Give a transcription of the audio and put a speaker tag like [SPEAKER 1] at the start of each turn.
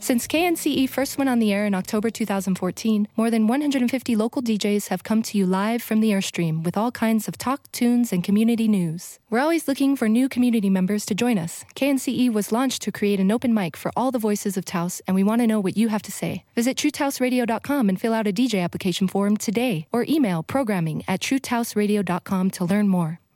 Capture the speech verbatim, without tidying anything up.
[SPEAKER 1] Since K N C E first went on the air in October two thousand fourteen, more than one hundred fifty local D Js have come to you live from the Airstream with all kinds of talk, tunes, and community news. We're always looking for new community members to join us. K N C E was launched to create an open mic for all the voices of Taos, and we want to know what you have to say. Visit true taos radio dot com and fill out a D J application form today, or email programming at true taos radio dot com to learn more.